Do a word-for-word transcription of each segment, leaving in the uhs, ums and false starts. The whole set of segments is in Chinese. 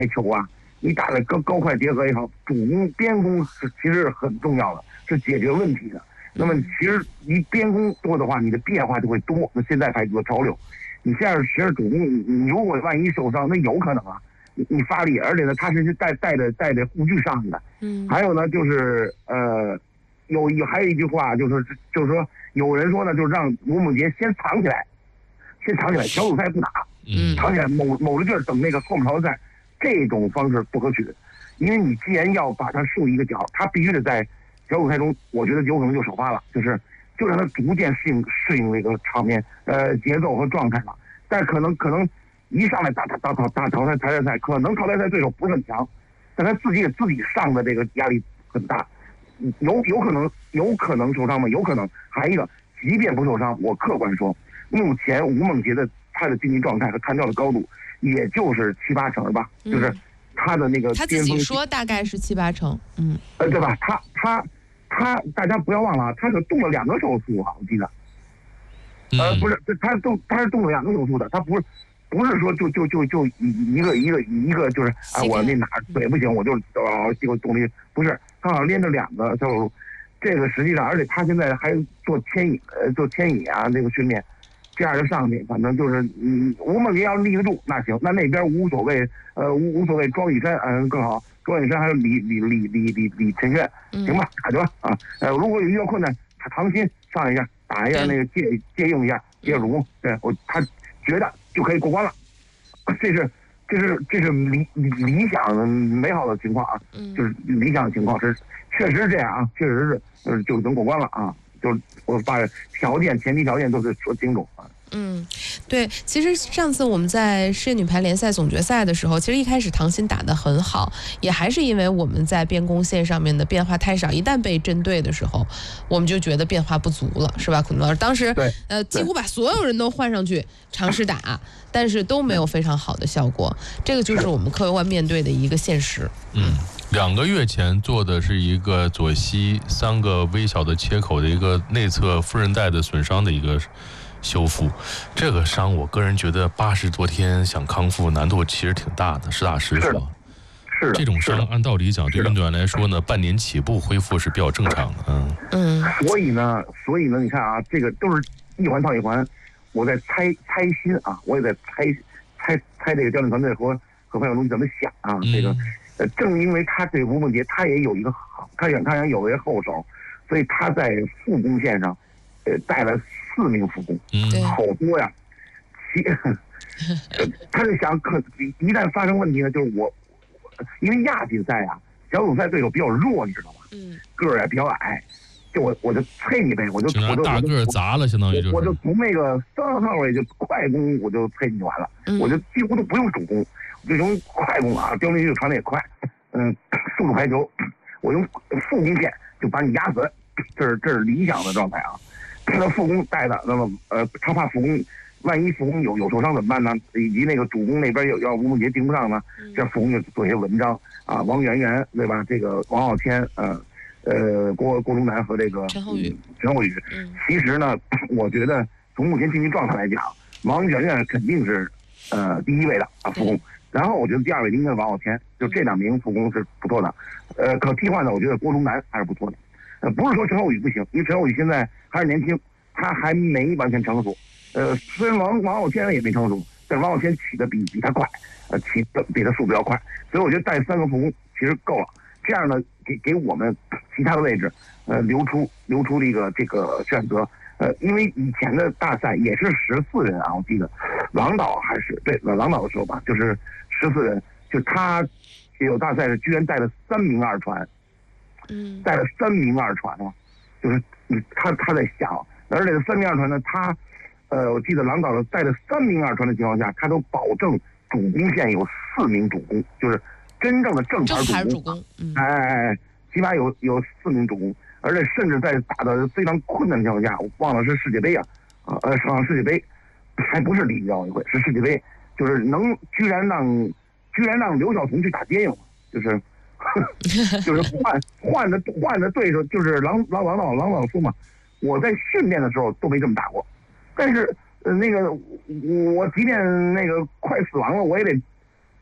球啊，你打的高高快结合也好，主攻边攻是其实是很重要的，是解决问题的。那么其实你边攻多的话，你的变化就会多。那现在排球的潮流，你现在学着主攻，你你如果万一受伤，那有可能啊。你你发力，而且呢，他是带带着带着护具上的。嗯。还有呢，就是呃，有有还有一句话，就是就是说，有人说呢，就是让吴梦洁先藏起来，先藏起来，小组赛不打，嗯，藏起来，某某个劲儿等那个后面淘汰赛，这种方式不可取，因为你既然要把它竖一个角，他必须得在小组赛中，我觉得有可能就首发了，就是就让他逐渐适应适应那个场面呃节奏和状态了，但可能可能。一上来打打打打打淘汰淘汰赛，可能淘汰赛对手不是很强，但他自己给自己上的这个压力很大，有有可能有可能受伤吗？有可能。还一个，即便不受伤，我客观说，目前吴梦洁的他的竞技状态和弹跳的高度，也就是七八成吧，嗯、就是他的那个他自己说大概是七八成，嗯， 呃，对吧？他他他，大家不要忘了啊，他可动了两个手术啊，我记得，呃，不是，他动他是动了两个手术的，他不是。不是说就就就就一个一个一个就是啊，我那哪腿不行，我就哦这个动力不是，他好像连着两个小手术，这个实际上，而且他现在还做牵引呃做牵引啊这个训练，这样就上去，反正就是嗯，吴梦洁要立得住那行，那那边无所谓呃无无所谓庄宇珊嗯更好，庄宇珊还有李李李李李李晨轩行吧打去吧啊呃如果有遇到困难，他唐鑫上一下打一下那个借借用一下借主攻，对我他觉得。就可以过关了，这是这是这是理理想美好的情况啊，就是理想的情况是确实是这样啊，确实是就是就能过关了啊，就我把条件前提条件都是说清楚啊。 嗯，对，其实上次我们在世界女排联赛总决赛的时候，其实一开始唐鑫打得很好，也还是因为我们在边攻线上面的变化太少，一旦被针对的时候，我们就觉得变化不足了，是吧，孔老师？当时呃几乎把所有人都换上去尝试打，但是都没有非常好的效果，这个就是我们客观面对的一个现实。 嗯。两个月前做的是一个左膝三个微小的切口的一个内侧副韧带的损伤的一个修复，这个伤我个人觉得八十多天想康复难度其实挺大的，实打实说。 是的， 这种伤按道理讲对运动员来说呢，半年起步恢复是比较正常的。嗯嗯。 所以呢，所以呢，你看啊，这个都是一环套一环，我在猜猜心啊，我也在猜猜猜这个教练团队和和范晓东怎么想啊，嗯、这个。呃，正因为他对吴梦洁，他也有一个好，他想他想有一个后手，所以他在副攻线上，呃，带了四名副攻， 嗯， 好多呀。其，他就想，可一旦发生问题呢，就是我，因为亚锦赛啊，小组赛对手比较弱，你知道吗？嗯，个儿也比较矮，就我我就啐你呗，我就我就大个砸了，相当于就是， 我就从那个三号位就快攻，我就啐你完了，嗯、我就几乎都不用主攻。这种快攻啊，刁民就传的也快，嗯，速度排球，我用副攻线就把你压死，这是这是理想的状态啊。他的副攻带的，那么呃，他怕副攻，万一副攻有有受伤怎么办呢？以及那个主攻那边有要吴梦洁盯不上呢，这副攻就做些文章啊，王媛媛对吧？这个王傲天，呃呃，郭郭龙南和这个陈厚宇， 陈厚宇，其实呢，我觉得从目前竞技状态来讲，王媛媛肯定是呃第一位的啊，副攻。然后我觉得第二位应该是王傲天，就这两名副攻是不错的，呃，可替换的我觉得郭龙南还是不错的，呃，不是说陈厚宇不行，因为陈厚宇现在还是年轻，他还没完全成熟，呃，虽然王王傲天也没成熟，但是王傲天起的比比他快，呃，起的比他速度要快，所以我觉得带三个副攻其实够了，这样呢，给给我们其他的位置，呃，留出留出这个这个选择。呃，因为以前的大赛也是十四人啊，我记得，郎导还是对郎导的时候吧，就是十四人，就他有大赛是居然带了三名二传，嗯，带了三名二传啊，就是他他在想，而且三名二传呢，他呃，我记得郎导的带了三名二传的情况下，他都保证主攻线有四名主攻，就是真正的正牌主攻， 嗯、 哎哎哎，起码有有四名主攻。而且甚至在打的非常困难的情况下，我忘了是世界杯啊，啊呃上世界杯，还不是里约奥运会，是世界杯，就是能居然让居然让刘晓彤去打接应，就是就是换换的换的对手就是郎郎郎导郎导说嘛，我在训练的时候都没这么打过，但是呃那个我即便那个快死亡了，我也得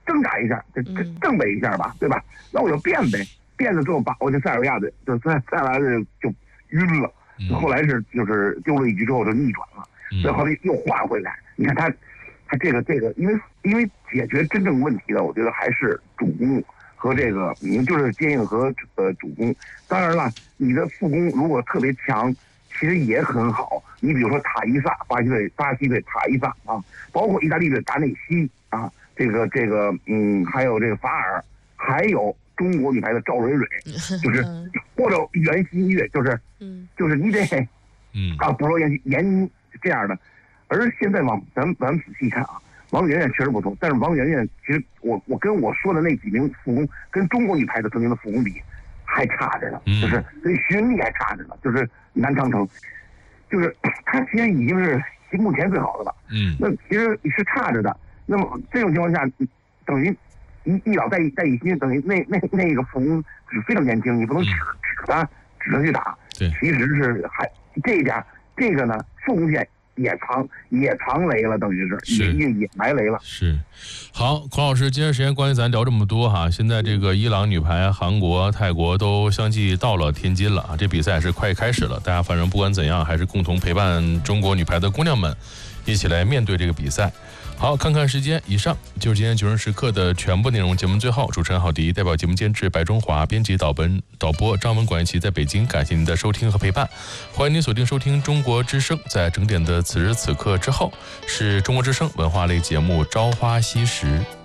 挣扎一下，这这正北一下吧，对吧？那我就变呗，变了之后把我这塞尔维亚的就塞塞尔维亚的就晕了，后来是就是丢了一局之后就逆转了，最后又换回来。你看他他这个这个，因为因为解决真正问题的，我觉得还是主攻和这个嗯就是接应和呃主攻。当然了，你的副攻如果特别强，其实也很好。你比如说塔伊萨，巴西队巴西队塔伊萨啊，包括意大利队达内西啊，这个这个嗯，还有这个法尔，还有中国女排的赵蕊蕊，就是或者袁心玥，就是就是你得嗯啊，不说闫闫妮这样的。而现在往咱们咱们仔细看啊，王媛媛确实不错，但是王媛媛其实我我跟我说的那几名副攻跟中国女排的曾经的副攻比还差着呢，就是跟徐云丽还差着呢，就是南长城，就是他其实已经是目前最好的了， 嗯， 那其实是差着的。那么这种情况下，等于一一老带一带一新，等于那那那个副攻是非常年轻，你不能指指他指他去打， 对， 其实是还这一点这个呢副攻线。也藏也藏雷了，等于是也也也埋雷了。 是，好，孔老师，今天时间关系，咱聊这么多哈。现在这个伊朗女排、韩国、泰国都相继到了天津了啊，这比赛是快开始了。大家反正不管怎样，还是共同陪伴中国女排的姑娘们，一起来面对这个比赛。好，看看时间，以上就是今天九人时刻的全部内容。节目最后，主持人郝迪代表节目监制白中华，编辑导本导播张文管一起在北京，感谢您的收听和陪伴。欢迎您锁定收听中国之声，在整点的此时此刻之后，是中国之声文化类节目《朝花夕拾》。